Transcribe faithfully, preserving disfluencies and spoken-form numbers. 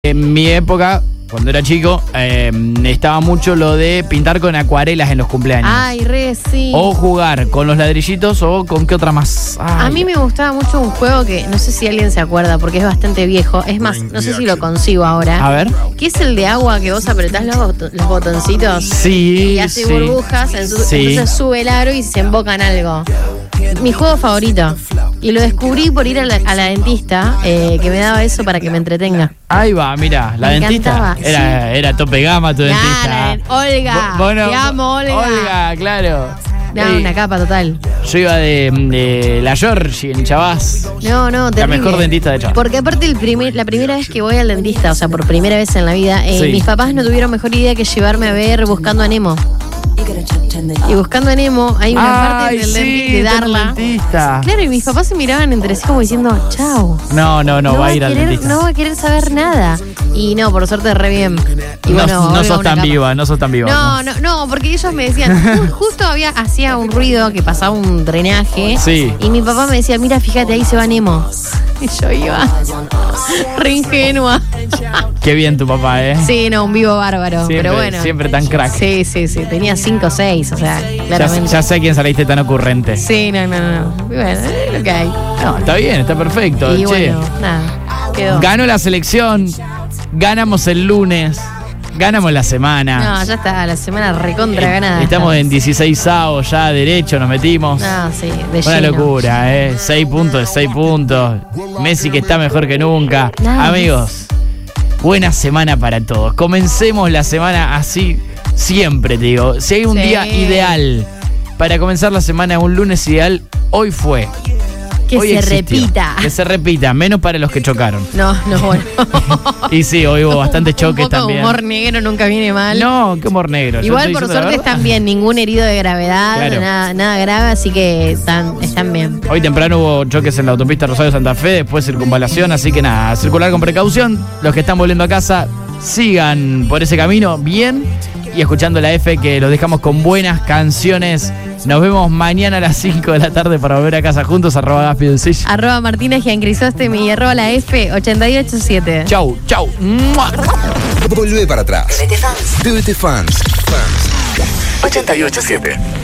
En mi época, cuando era chico, eh, estaba mucho lo de pintar con acuarelas en los cumpleaños. Ay, re, sí. O jugar con los ladrillitos o con qué otra más. Ay. A mí me gustaba mucho un juego que no sé si alguien se acuerda porque es bastante viejo. Es más, no sé si lo consigo ahora. A ver. Que es el de agua que vos apretás los, bot- los botoncitos. Sí, Y hace sí. burbujas, entonces, Sí. entonces sube el aro y se embocan algo. Mi juego favorito. Y lo descubrí por ir a la, a la dentista, eh, que me daba eso para que me entretenga. Ahí va, mira, la Me dentista. encantaba, Era, era tope gama tu Ya, dentista. la de- Olga, Vo- vos no- te amo, Olga. Olga, claro. No, Ey, una capa total. Yo iba de, de la Georgie en Chavás. No, no, terrible. La mejor dentista de Chavás. Porque aparte el primer, la primera vez que voy al dentista, o sea, por primera vez en la vida, eh, Sí. mis papás no tuvieron mejor idea que llevarme a ver Buscando a Nemo. Y Buscando a Nemo, hay una parte Ay, del sí, denti- de tengo un Darla. dentista. Claro, y mis papás se miraban entre sí como diciendo, chao. No, no, no, va a ir al querer, dentista. no va a querer saber nada. Y no, por suerte re bien. Y no, bueno, no Olga, sos una tan capa. viva, no sos tan viva. No, no, no, porque ellos me decían, ju- justo había, hacía un ruido que pasaba un drenaje. Sí. Y mi papá me decía, mira, fíjate, ahí se va Nemo. Y yo iba re ingenua. Qué bien tu papá, ¿eh? Sí, no, un vivo bárbaro. Siempre, pero bueno. siempre tan crack. Sí, sí, sí. Tenía cinco o seis, o sea, Ya, claramente. ya sé a quién saliste tan ocurrente. Sí, no, no, no. Y bueno, es lo que hay. No, está bien, está perfecto. Y che. bueno, nada. Quedó. Ganó la selección, ganamos el lunes, ganamos la semana. No, ya está, la semana recontra Eh, ganada. Estamos en dieciséis avos ya derecho, nos metimos. No, sí, de Una lleno. locura, ¿eh? seis puntos de seis puntos. Messi que está mejor que nunca. Nada. Amigos, buena semana para todos. Comencemos la semana así siempre, te digo. Si hay un Sí. día ideal para comenzar la semana, un lunes ideal, hoy fue. Que Hoy se existió. repita. Que se repita, menos para los que chocaron. No, no, bueno. Y sí, hoy hubo bastantes choques Un poco de también. humor negro nunca viene mal. No, qué humor negro. Yo Igual estoy por diciendo la suerte verdad. están bien, ningún herido de gravedad, Claro. nada, nada grave, así que están, están bien. Hoy temprano hubo choques en la autopista Rosario Santa Fe, después circunvalación, así que nada, circular con precaución. Los que están volviendo a casa, sigan por ese camino bien y escuchando la F, que los dejamos con buenas canciones. Nos vemos mañana a las cinco de la tarde para volver a casa juntos, arroba Gaspi Dulcich. Arroba Martínez Gian Crisóstomo y arroba la F ochenta y ocho siete. Chau, chau. ¡Mua! Volvé para atrás. T V T Fans. T V T Fans. Fans. ochenta y ocho siete.